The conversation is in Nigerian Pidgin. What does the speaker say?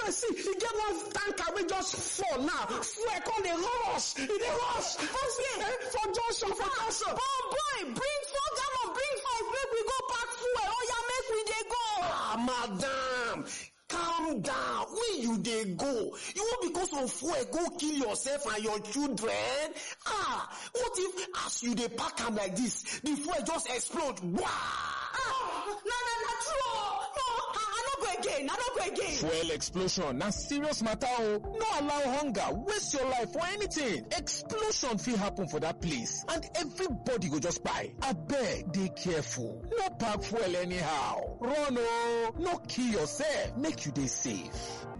see, e get one tanker wey just fall now. Fuel come dey rush. E dey rush. For junction, for junction. Oh boy, bring 4 gallon, bring 5, make we go pack fuel. Oh yeah, make we dey go. Madam, calm down. Where you dey go? You wan because of fuel go kill yourself and your children? What if as you dey pack am like this, the fuel just explode? Wah! Na true. No, I no go again. Fuel explosion na serious matter o. No allow hunger waste your life for anything. Explosion fit happen for that place and everybody go just kpai. Abeg, dey careful. No pack fuel anyhow. Run o. No kill yourself. Make you dey safe.